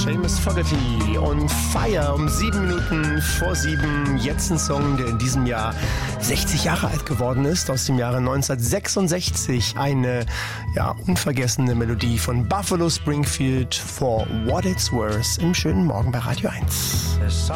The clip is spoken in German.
Seamus Fogerty und Fire um 7 Minuten vor 7. Jetzt ein Song, der in diesem Jahr 60 Jahre alt geworden ist, aus dem Jahre 1966. Eine unvergessene Melodie von Buffalo Springfield, For What It's Worth, im schönen Morgen bei Radio 1.